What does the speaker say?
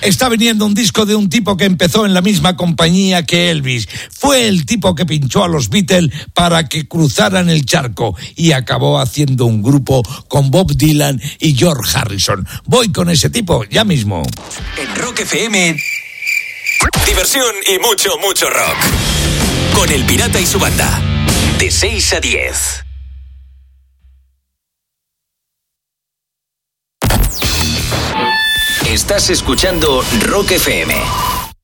Está viniendo un disco de un tipo que empezó en la misma compañía que Elvis. Fue el tipo que pinchó a los Beatles para que cruzaran el charco y acabó haciendo un grupo con Bob Dylan y George Harrison. Voy con ese tipo ya mismo. En Rock FM, diversión y mucho, mucho rock. Con El Pirata y su banda. De 6 a 10. Estás escuchando Rock FM.